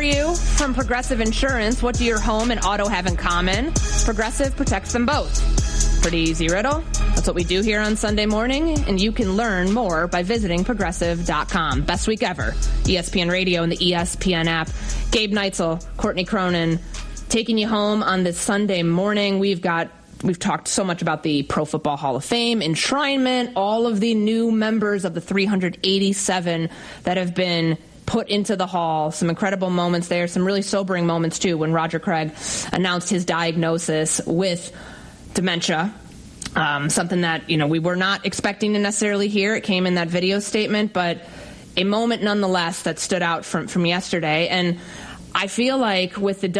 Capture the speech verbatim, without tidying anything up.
you from Progressive Insurance. What do your home and auto have in common? Progressive protects them both. Pretty easy riddle. That's what we do here on Sunday morning, and you can learn more by visiting progressive dot com. Best week ever. E S P N Radio and the E S P N app. Gabe Neitzel, Courtney Cronin, taking you home on this Sunday morning. We've got We've talked so much about the Pro Football Hall of Fame, enshrinement, all of the new members of the three hundred eighty-seven that have been put into the hall. Some incredible moments there, some really sobering moments, too, when Roger Craig announced his diagnosis with dementia. Um, something that, you know, we were not expecting to necessarily hear. It came in that video statement, but a moment nonetheless that stood out from, from yesterday. And I feel like with the